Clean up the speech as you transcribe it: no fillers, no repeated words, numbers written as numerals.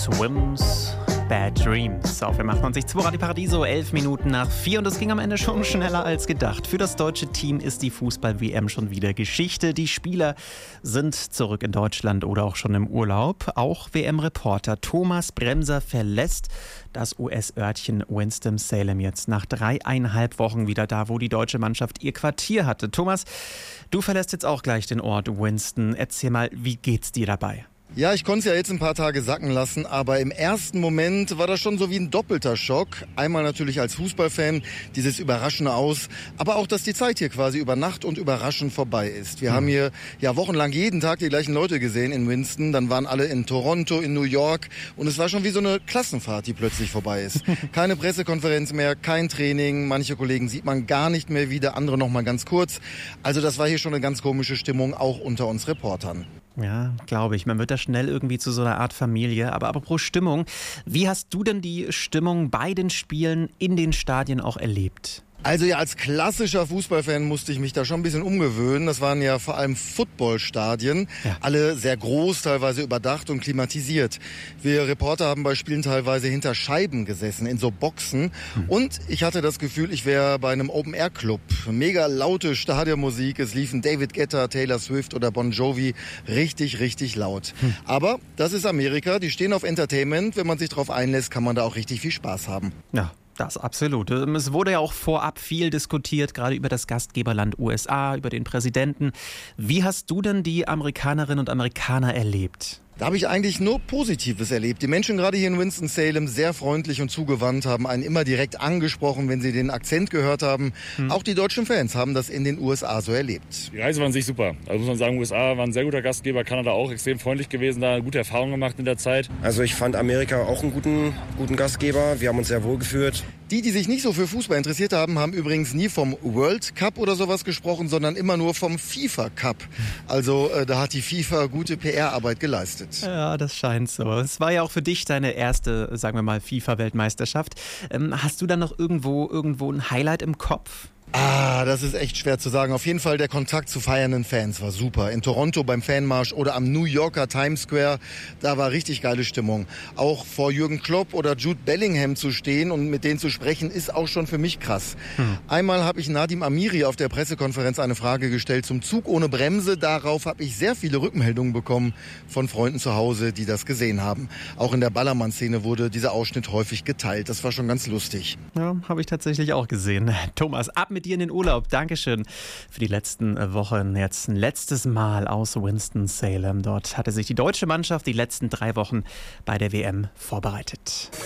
Swims, Bad Dreams auf FM98.2 Radio Paradiso, 11 Minuten nach 4 und es ging am Ende schon schneller als gedacht. Für das deutsche Team ist die Fußball-WM schon wieder Geschichte. Die Spieler sind zurück in Deutschland oder auch schon im Urlaub. Auch WM-Reporter Thomas Bremser verlässt das US-Örtchen Winston-Salem jetzt nach 3,5 Wochen wieder da, wo die deutsche Mannschaft ihr Quartier hatte. Thomas, du verlässt jetzt auch gleich den Ort Winston. Erzähl mal, wie geht's dir dabei? Ja, ich konnte es ja jetzt ein paar Tage sacken lassen, aber im ersten Moment war das schon so wie ein doppelter Schock. Einmal natürlich als Fußballfan, dieses überraschende Aus, aber auch, dass die Zeit hier quasi über Nacht und überraschend vorbei ist. Wir haben hier ja wochenlang jeden Tag die gleichen Leute gesehen in Winston, dann waren alle in Toronto, in New York und es war schon wie so eine Klassenfahrt, die plötzlich vorbei ist. Keine Pressekonferenz mehr, kein Training, manche Kollegen sieht man gar nicht mehr wieder, andere noch mal ganz kurz. Also das war hier schon eine ganz komische Stimmung, auch unter uns Reportern. Ja, glaube ich. Man wird da schnell irgendwie zu so einer Art Familie. Aber apropos Stimmung, wie hast du denn die Stimmung bei den Spielen in den Stadien auch erlebt? Also ja, als klassischer Fußballfan musste ich mich da schon ein bisschen umgewöhnen. Das waren ja vor allem Footballstadien, alle sehr groß, teilweise überdacht und klimatisiert. Wir Reporter haben bei Spielen teilweise hinter Scheiben gesessen, in so Boxen. Und ich hatte das Gefühl, ich wäre bei einem Open-Air-Club. Mega laute Stadionmusik, es liefen David Guetta, Taylor Swift oder Bon Jovi richtig, richtig laut. Aber das ist Amerika, die stehen auf Entertainment. Wenn man sich darauf einlässt, kann man da auch richtig viel Spaß haben. Ja. Das absolut. Es wurde ja auch vorab viel diskutiert, gerade über das Gastgeberland USA, über den Präsidenten. Wie hast du denn die Amerikanerinnen und Amerikaner erlebt? Da habe ich eigentlich nur Positives erlebt. Die Menschen gerade hier in Winston-Salem sehr freundlich und zugewandt, haben einen immer direkt angesprochen, wenn sie den Akzent gehört haben. Auch die deutschen Fans haben das in den USA so erlebt. Die Reise war an sich super. Also muss man sagen, USA war ein sehr guter Gastgeber, Kanada auch extrem freundlich gewesen, da gute Erfahrungen gemacht in der Zeit. Also ich fand Amerika auch einen guten Gastgeber. Wir haben uns sehr wohl gefühlt. Die sich nicht so für Fußball interessiert haben, haben übrigens nie vom World Cup oder sowas gesprochen, sondern immer nur vom FIFA Cup. Also da hat die FIFA gute PR-Arbeit geleistet. Ja, das scheint so. Es war ja auch für dich deine erste, sagen wir mal, FIFA-Weltmeisterschaft. Hast du dann noch irgendwo ein Highlight im Kopf? Das ist echt schwer zu sagen. Auf jeden Fall der Kontakt zu feiernden Fans war super. In Toronto beim Fanmarsch oder am New Yorker Times Square, da war richtig geile Stimmung. Auch vor Jürgen Klopp oder Jude Bellingham zu stehen und mit denen zu sprechen, ist auch schon für mich krass. Einmal habe ich Nadim Amiri auf der Pressekonferenz eine Frage gestellt zum Zug ohne Bremse. Darauf habe ich sehr viele Rückmeldungen bekommen von Freunden zu Hause, die das gesehen haben. Auch in der Ballermann-Szene wurde dieser Ausschnitt häufig geteilt. Das war schon ganz lustig. Ja, habe ich tatsächlich auch gesehen. Thomas, ab mit dir in den Urlaub. Dankeschön für die letzten Wochen. Jetzt ein letztes Mal aus Winston-Salem. Dort hatte sich die deutsche Mannschaft die letzten 3 Wochen bei der WM vorbereitet.